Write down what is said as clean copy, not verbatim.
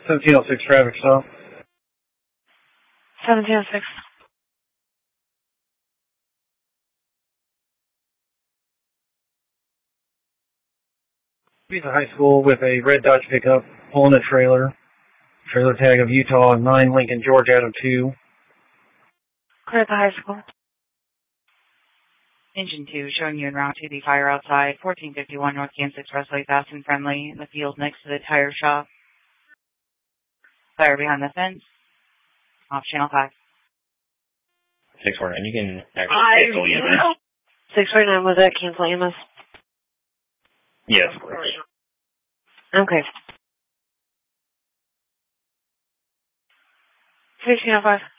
1706 traffic stop. 1706. Pizza High School with a red Dodge pickup pulling a trailer. Trailer tag of Utah 9 Lincoln George Adam 2. Clear at the high school. Engine 2 showing you en route to the fire outside 1451 North Kansas Expressway, fast and friendly, in the field next to the tire shop. Fire behind the fence. Off channel 5. 649, you can actually cancel EMS. 649, was that cancel EMS? Yes. Okay. 1605.